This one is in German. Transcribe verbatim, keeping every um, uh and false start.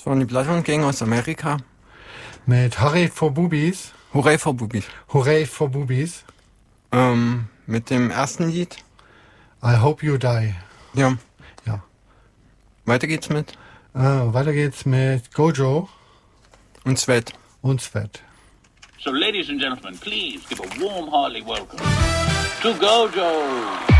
Ronny Blattmann Gang aus Amerika. Mit Hurray for Boobies. Hurray for Boobies. Hurray for Boobies. Ähm, mit dem ersten Lied. I Hope You Die. Ja. Ja. Weiter geht's mit. Äh, weiter geht's mit Gojo. Und Svet. Und Svet. So ladies and gentlemen, please give a warm, hearty welcome to Gojo.